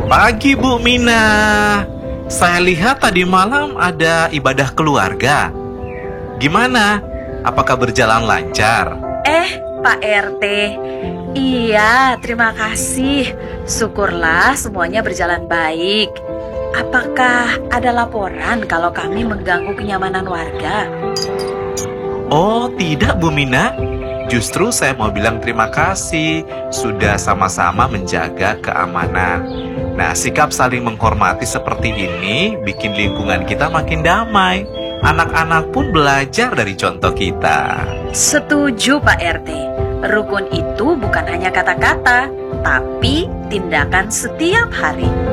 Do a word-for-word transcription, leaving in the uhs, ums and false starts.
Pagi Bu Mina. Saya lihat tadi malam ada ibadah keluarga. Gimana? Apakah berjalan lancar? Eh, Pak R T. Iya, terima kasih. Syukurlah semuanya berjalan baik. Apakah ada laporan kalau kami mengganggu kenyamanan warga? Oh, tidak Bu Mina. Justru saya mau bilang terima kasih sudah sama-sama menjaga keamanan. Nah, sikap saling menghormati seperti ini bikin lingkungan kita makin damai. Anak-anak pun belajar dari contoh kita. Setuju Pak R T. Rukun itu bukan hanya kata-kata, tapi tindakan setiap hari.